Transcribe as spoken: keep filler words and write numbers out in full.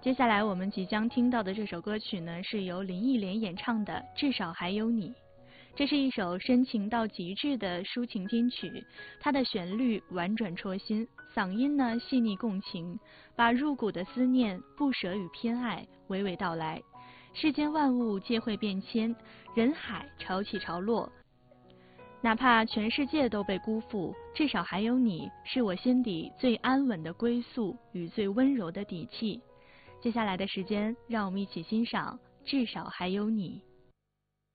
接下来我们即将听到的这首歌曲呢，是由林忆莲演唱的《至少还有你》。这是一首深情到极致的抒情金曲，它的旋律婉转戳心，嗓音呢细腻共情，把入骨的思念、不舍与偏爱娓娓道来。世间万物皆会变迁，人海潮起潮落，哪怕全世界都被辜负，至少还有你，是我心底最安稳的归宿与最温柔的底气。接下来的时间，让我们一起欣赏《至少还有你》。